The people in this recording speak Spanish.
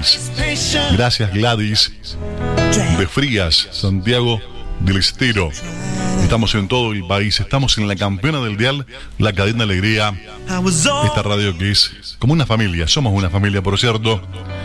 país. Gracias, Gladys de Frías, Santiago del Estero. Estamos en todo el país, estamos en la campeona del dial, la cadena Alegría. Esta radio que es como una familia, somos una familia, por cierto.